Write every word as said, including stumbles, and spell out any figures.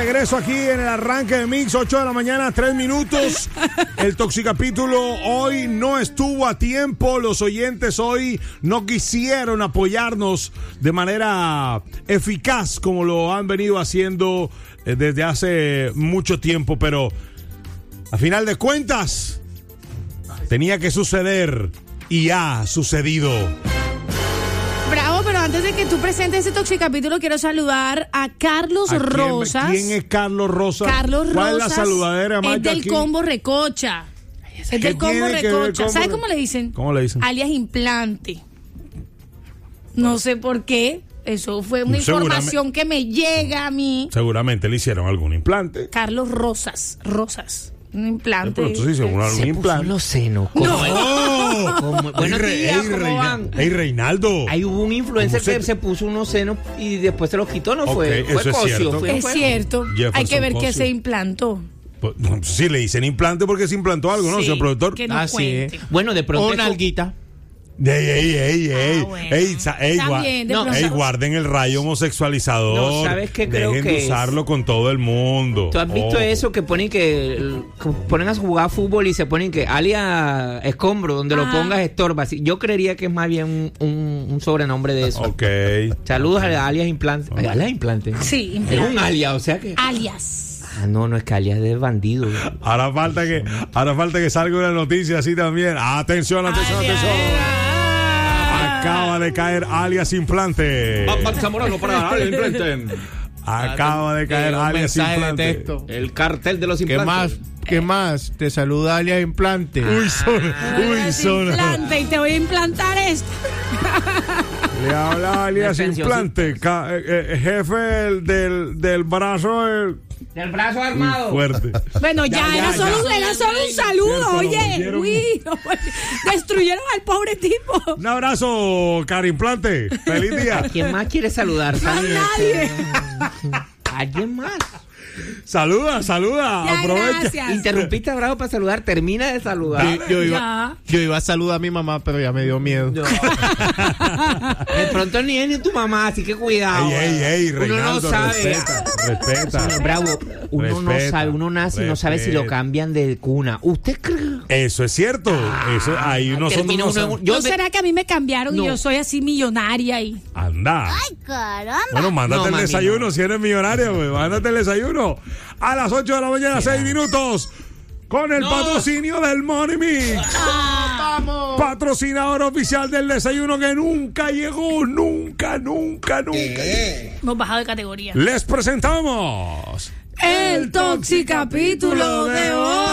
regreso aquí en el arranque de Mix, ocho de la mañana, tres minutos. El Toxicapítulo hoy no estuvo a tiempo. Los oyentes hoy no quisieron apoyarnos de manera eficaz como lo han venido haciendo eh, desde hace mucho tiempo. Pero a final de cuentas tenía que suceder y ha sucedido. Bravo, pero antes de que tú presentes ese Toxicapítulo, quiero saludar a Carlos ¿A quién, Rosas. ¿Quién es Carlos Rosas? Carlos Rosas. ¿Cuál es la saludadera, Maya, es del aquí? Combo Recocha. Es del Combo Recocha. Combo... ¿Sabes cómo le dicen? ¿Cómo le dicen? Alias implante. No sé por qué. Eso fue una información que me llega a mí. Seguramente le hicieron algún implante. Carlos Rosas. Rosas. Un implante. Pero tú sí hicieron un Se implante. puso los senos. ¿Cómo? ¡No! ¿Cómo? Buenos ey, días, ey, ¿cómo Reina- van? ey, Reinaldo. Ahí hubo un influencer ¿Cómo que se- se puso unos senos y después se los quitó, ¿no Ok, fue? eso Fue es Cosio. cierto. Fue, Es fue- cierto. Jefferson Hay que ver Cosio. qué se implantó. Pues, no, sí, le dicen implante porque se implantó algo, ¿no, Sí, señor productor? que nos Ah, sí, cuente. eh. Bueno, de pronto. O eso- nalguita. Ey, ey, ey, ey. Ah, bueno. Ey, sa- ey, Está gua- bien, de No, pronto. ey, guarden el rayo homosexualizador. No, ¿sabes qué creo Dejen que de es? usarlo con todo el mundo. ¿Tú has visto Oh. eso que ponen que, que ponen a jugar fútbol y se ponen que alias escombro, donde lo Ajá. pongas estorba? Sí, yo creería que es más bien un, un- un sobrenombre de eso. Ok. Saludos a alias implante. Ay, alias implante. Sí, Es implante. un alias, o sea que. Alias. Ah, no, no es que alias es bandido. Ahora falta que, ahora falta que salga una noticia así también. Atención, atención, Alias. atención. Acaba de caer alias implante. Zamorano para alias implante. Acaba de caer Un alias mensaje de implante. texto. El cartel de los ¿Qué implantes. más? ¿Qué más? Te saluda alias implante. Uy, zona. Uy, Alias zona. implante y te voy a implantar esto. Le habla alias Defensión, implante. Ca- eh, eh, jefe del, del, del brazo eh, Del brazo armado. fuerte. Bueno, ya, Ya, era, ya, solo, ya. era solo un saludo, Cierto, lo oye. volvieron. Uy, no, destruyeron al pobre tipo. Un abrazo, cara implante. Feliz día. ¿Quién más quiere saludar? No hay Fanny? nadie. ¿Alguien más? Saluda, saluda. Ya, Aprovecha. gracias. Interrumpiste a Bravo para saludar. Termina de saludar. Yo, yo iba, Ya. yo iba a saludar a mi mamá, pero ya me dio miedo. No. De pronto ni es ni tu mamá, así que cuidado. Ey, ey, ey, Uno Reinaldo, no sabe. respeta, respeta. Señor Bravo, uno no Respeta, sabe, uno nace y no sabe si lo respeta. cambian de cuna. ¿Usted cree? Eso es cierto. Eso, ahí nosotros Termina no uno en sabemos. un- yo ¿No me- será que a mí me cambiaron No. y yo soy así millonaria y Anda. ¡Ay, caramba! Bueno, mándate No, el mami, desayuno no. si eres millonario, güey. Mándate el desayuno. A las ocho de la mañana, seis minutos. Con el patrocinio del Money Mix. Patrocinador oficial del desayuno que nunca llegó. Nunca, nunca, nunca. hemos bajado de categoría. Les presentamos El Toxicapítulo de hoy.